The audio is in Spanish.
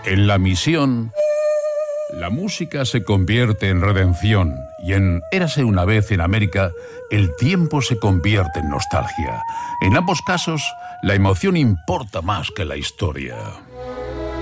En La Misión, la música se convierte en redención y en Érase una vez en América, el tiempo se convierte en nostalgia. En ambos casos, la emoción importa más que la historia.